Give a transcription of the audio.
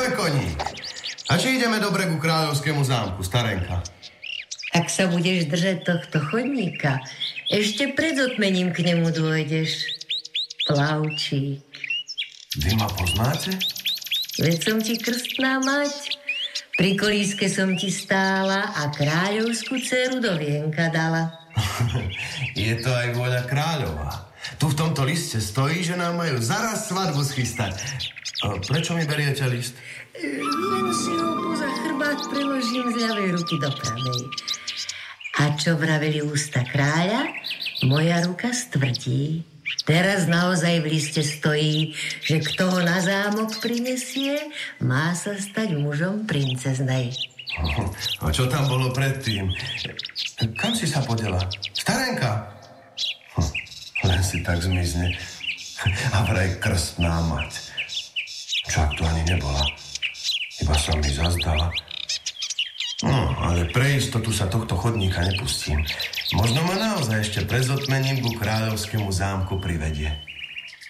Ahoj, koník. A či ideme dobre ku kráľovskému zámku, starenka? Ak sa budeš držať tohto chodníka, ešte pred otmením k nemu dôjdeš. Plavčík. Vy ma poznáte? Veď som ti krstná mať. Pri kolíske som ti stála a kráľovskú dceru do vienka dala. Je to aj vôľa kráľova. Tu v tomto liste stojí, že nám majú zaraz svadbu schystať. Prečo mi beriete list? Len si ho poza chrbát preložím z ľavej ruky do pravej. A čo vraveli ústa kráľa, moja ruka stvrdí. Teraz naozaj v liste stojí, že kto ho na zámok prinesie, má sa stať mužom princeznej. A čo tam bolo predtým? Kam si sa podela? Starenka? Len si tak zmizne. A vraj krstná mať. Čak tu ani nebola. Iba sa mi zazdala. No, ale pre istotu sa tohto chodníka nepustím. Možno ma naozaj ešte pred zotmením ku kráľovskému zámku privedie.